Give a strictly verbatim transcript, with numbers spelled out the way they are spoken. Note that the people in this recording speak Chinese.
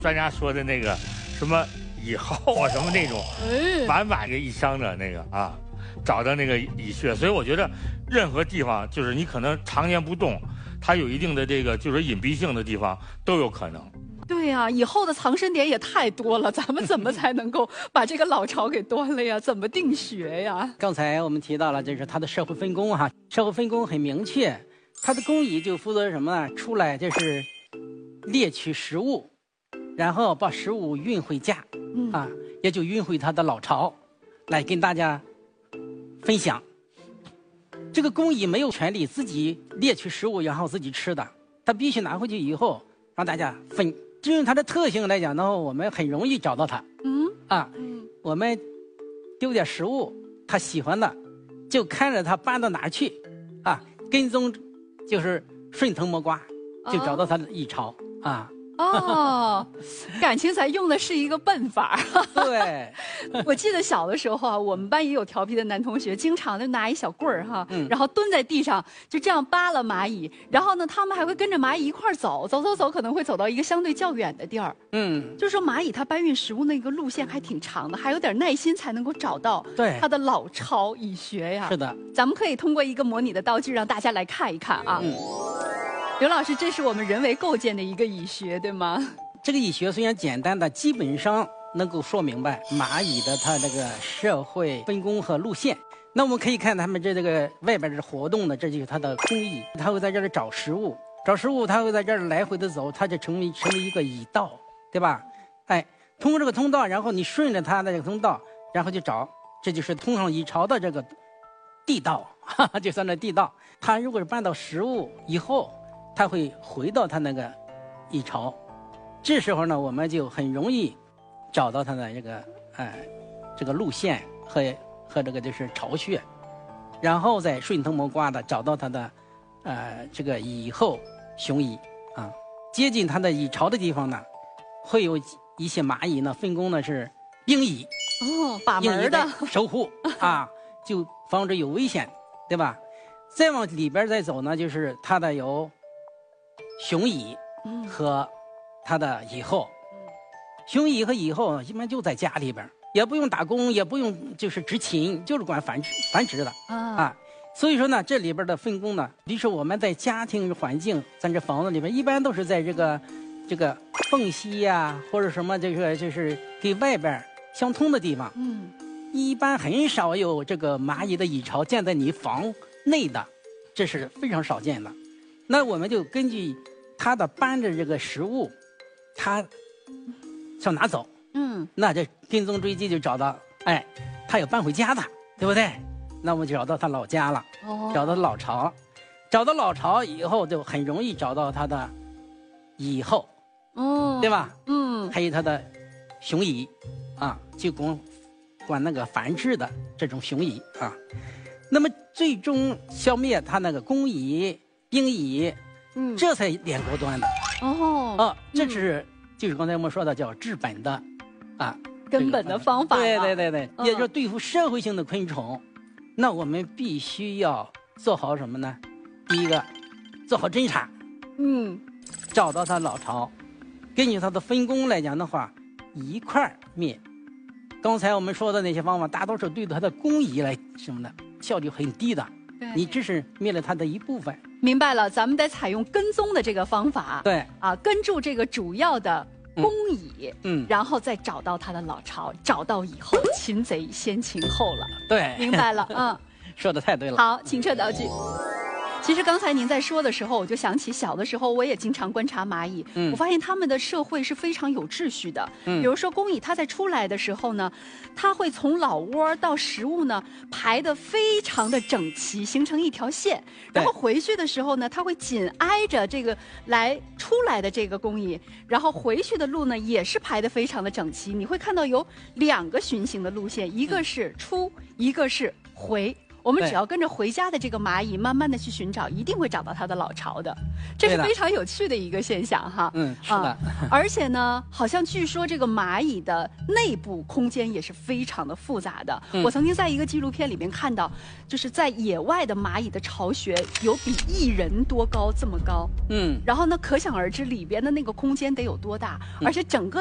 专家说的那个什么蚁后啊，什么那种，满满的一箱的那个啊，找到那个蚁穴。所以我觉得任何地方，就是你可能常年不动，它有一定的这个就是隐蔽性的地方都有可能。 对呀、啊，以后的藏身点也太多了，咱们怎么才能够把这个老巢给端了呀？怎么定穴呀？ 刚才我们提到了，就是它的社会分工哈，社会分工很明确，它的工蚁就负责什么呢？出来就是猎取食物，然后把食物运回家，嗯、啊，也就运回它的老巢，来跟大家分享。这个工蚁没有权利自己猎取食物，然后自己吃的，它必须拿回去以后让大家分。至于它的特性来讲的话，我们很容易找到它。嗯啊，嗯我们丢点食物，它喜欢的，就看着它搬到哪儿去，啊，跟踪，就是顺藤摸瓜，就找到它的蚁巢、哦、啊。 哦，感情咱用的是一个笨法。 对， 我记得小的时候啊，我们班也有调皮的男同学，经常就拿一小棍儿哈， 嗯、 然后蹲在地上就这样扒拉蚂蚁，然后呢，他们还会跟着蚂蚁一块儿走，走走走，可能会走到一个相对较远的地儿。嗯，就是说蚂蚁它搬运食物那个路线还挺长的，还有点耐心才能够找到对它的老巢蚁穴呀。 是的， 咱们可以通过一个模拟的道具让大家来看一看啊。嗯。刘老师，这是我们人为构建的一个蚁穴，对吗？ 这个蚁穴虽然简单的，基本上能够说明白蚂蚁的它这个社会分工和路线。那我们可以看它们这这个外边是活动的，这就是它的工蚁，它会在这里找食物，找食物它会在这儿来回的走，它就成为成为一个蚁道，对吧？哎，通过这个通道，然后你顺着它的这个通道，然后就找，这就是通向蚁巢的这个地道，哈哈，就算这地道。它如果是搬到食物以后，它会回到它那个蚁巢，这时候呢，我们就很容易找到它的这个呃这个路线和和这个就是巢穴，然后再顺藤摸瓜的找到它的呃这个蚁后雄蚁啊，接近它的蚁巢的地方呢，会有一些蚂蚁呢分工呢是兵蚁哦，把门的守护啊，就防止有危险，对吧？再往里边再走呢，就是它的有雄蚁和它的蚁后，雄蚁和蚁后一般就在家里边，也不用打工，也不用就是执勤，就是管繁殖繁殖的啊, 啊。所以说呢，这里边的分工呢，比如说我们在家庭环境，咱这房子里边，一般都是在这个这个缝隙呀、啊，或者什么这个就是跟外边相通的地方，嗯，一般很少有这个蚂蚁的蚁巢建在你房内的，这是非常少见的。那我们就根据它的搬着这个食物，它向哪走？嗯，那这跟踪追击就找到，哎，它有搬回家的，对不对？那我们就找到它老家了，哦，找到老巢，找到老巢以后，就很容易找到它的蚁后，哦，对吧？嗯，还有它的雄蚁，啊，就管管那个繁殖的这种雄蚁啊。那么最终消灭它那个工蚁、兵蚁，嗯，这才连锅端的。哦，哦，这是、嗯、就是刚才我们说的叫治本的，啊， 根本的方法。 对对对对，嗯、也就是对付社会性的昆虫，那我们必须要做好什么呢？第一个，做好侦查，嗯，找到它老巢，根据它的分工来讲的话，一块儿灭。刚才我们说的那些方法，大多数对它的工蚁来什么呢？效率很低的，你只是灭了它的一部分。 明白了，咱们得采用跟踪的这个方法。 对啊，跟住这个主要的工蚁，嗯，然后再找到它的老巢，找到以后，擒贼先擒后了。 对， 明白了，嗯， 说的太对了。 好，请撤道具。其实刚才您在说的时候，我就想起小的时候，我也经常观察蚂蚁。嗯，我发现它们的社会是非常有秩序的。嗯，比如说工蚁，它在出来的时候呢，它会从老窝到食物呢排得非常的整齐，形成一条线。然后回去的时候呢，它会紧挨着这个来出来的这个工蚁，然后回去的路呢也是排得非常的整齐。你会看到有两个循行的路线，一个是出，一个是回。 我们只要跟着回家的这个蚂蚁，慢慢的去寻找，一定会找到它的老巢的。这是非常有趣的一个现象哈。 嗯，是的。 啊、而且呢，好像据说这个蚂蚁的内部空间也是非常的复杂的。嗯、我曾经在一个纪录片里面看到，就是在野外的蚂蚁的巢穴有比一人多高这么高。嗯。然后呢，可想而知里边的那个空间得有多大，而且整个